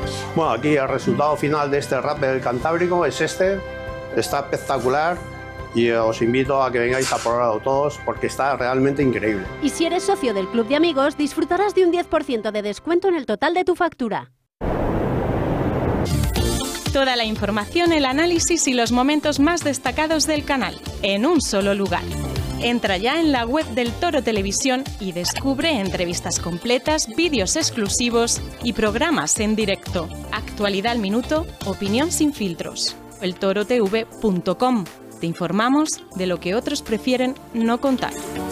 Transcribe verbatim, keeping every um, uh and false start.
Bueno, aquí el resultado final de este Rappel del Cantábrico es este. Está espectacular y os invito a que vengáis a probarlo todos porque está realmente increíble. Y si eres socio del Club de Amigos, disfrutarás de un diez por ciento de descuento en el total de tu factura. Toda la información, el análisis y los momentos más destacados del canal, en un solo lugar. Entra ya en la web del Toro Televisión y descubre entrevistas completas, vídeos exclusivos y programas en directo. Actualidad al minuto, opinión sin filtros. el toro t v punto com. Te informamos de lo que otros prefieren no contar.